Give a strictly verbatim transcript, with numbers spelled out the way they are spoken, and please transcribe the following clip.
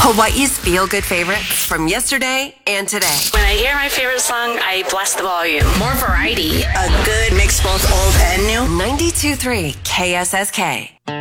Hawaii's feel-good favorites from yesterday and today. When I hear my favorite song, I bless the volume. More variety. A good mix, both old and new. ninety-two point three K S S K.